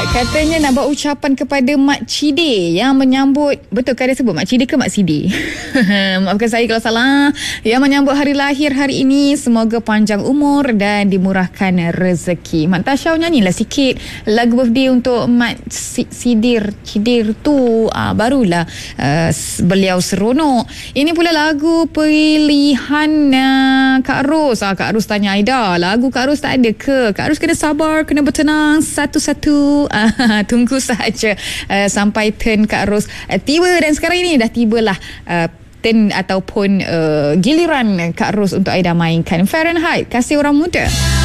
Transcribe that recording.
Katanya nak buat ucapan kepada Mak Cide yang menyambut, betul kan dia sebut Mak Cide ke Mak Sidi? Maafkan saya kalau salah. Yang menyambut hari lahir hari ini, semoga panjang umur dan dimurahkan rezeki. Mak Tasha nyanyilah sikit lagu birthday untuk Mak Cidir tu. Barulah beliau seronok. Ini pula lagu pilihan Kak Ros. Kak Ros tanya Aida, lagu Kak Ros tak ada ke? Kak Ros kena sabar, kena bertenang satu-satu. Tunggu sahaja sampai turn Kak Ros tiba, dan sekarang ini dah tibalah turn ataupun giliran Kak Ros untuk Aida mainkan Fahrenheit, Kasih Orang Muda.